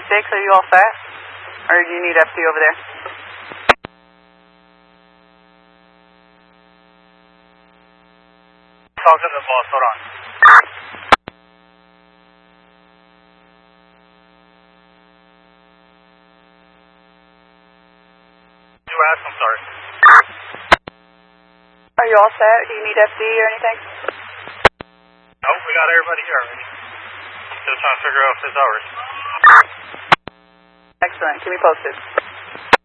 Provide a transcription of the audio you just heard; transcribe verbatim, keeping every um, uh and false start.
six, are you all set? Or do you need F D over there? Talk to the boss, hold on. You asked, I'm sorry. Are you all set? Do you need F D or anything? Nope, we got everybody here already. Still trying to figure out if there's ours. Excellent. Keep me posted.